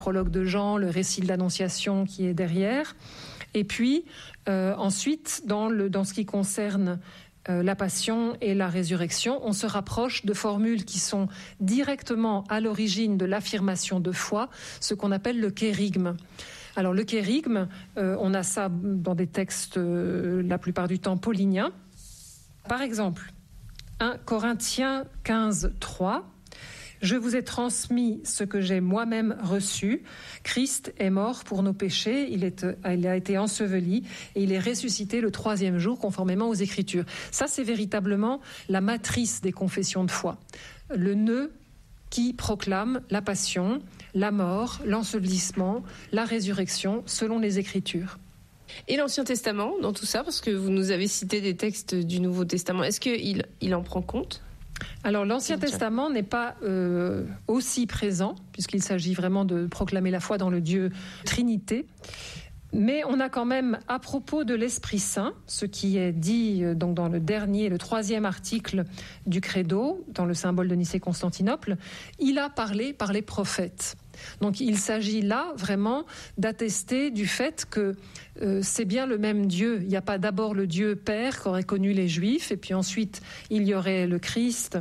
prologue de Jean, le récit de l'Annonciation qui est derrière. Et puis, ensuite, dans ce qui concerne la passion et la résurrection, on se rapproche de formules qui sont directement à l'origine de l'affirmation de foi, ce qu'on appelle le kérygme. Alors le kérygme, on a ça dans des textes la plupart du temps pauliniens. Par exemple, 1 Corinthiens 15, 3. Je vous ai transmis ce que j'ai moi-même reçu. Christ est mort pour nos péchés, il a été enseveli et il est ressuscité le 3e jour conformément aux Écritures. Ça, c'est véritablement la matrice des confessions de foi. Le nœud qui proclame la passion, la mort, l'ensevelissement, la résurrection selon les Écritures. Et l'Ancien Testament dans tout ça, parce que vous nous avez cité des textes du Nouveau Testament, est-ce qu'il en prend compte ? Alors l'Ancien Testament n'est pas aussi présent, puisqu'il s'agit vraiment de proclamer la foi dans le Dieu Trinité. Mais on a quand même, à propos de l'Esprit Saint, ce qui est dit donc dans le 3e article du Credo, dans le symbole de Nicée-Constantinople, il a parlé par les prophètes. Donc il s'agit là vraiment d'attester du fait que c'est bien le même Dieu. Il n'y a pas d'abord le Dieu Père qu'auraient connu les Juifs, et puis ensuite il y aurait le Christ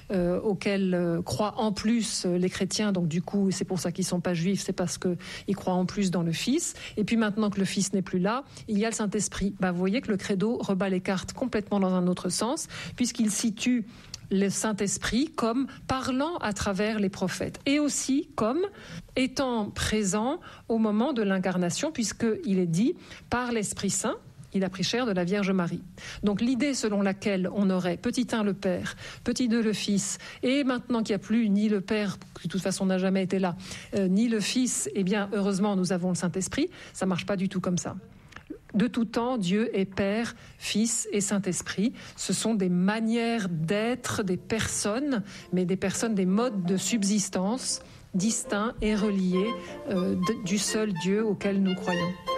auquel croient en plus les chrétiens. Donc du coup, c'est pour ça qu'ils ne sont pas juifs, c'est parce qu'ils croient en plus dans le Fils. Et puis maintenant que le Fils n'est plus là, il y a le Saint-Esprit. Vous voyez que le Credo rebat les cartes complètement dans un autre sens, puisqu'il situe le Saint-Esprit comme parlant à travers les prophètes et aussi comme étant présent au moment de l'incarnation, puisqu'il est dit par l'Esprit Saint, il a pris chair de la Vierge Marie. Donc l'idée selon laquelle on aurait petit 1 le Père, petit 2 le Fils, et maintenant qu'il n'y a plus ni le Père, qui de toute façon n'a jamais été là, ni le Fils, eh bien heureusement nous avons le Saint-Esprit, ça ne marche pas du tout comme ça. De tout temps, Dieu est Père, Fils et Saint-Esprit. Ce sont des manières d'être, des personnes, mais des personnes, des modes de subsistance distincts et reliés du seul Dieu auquel nous croyons.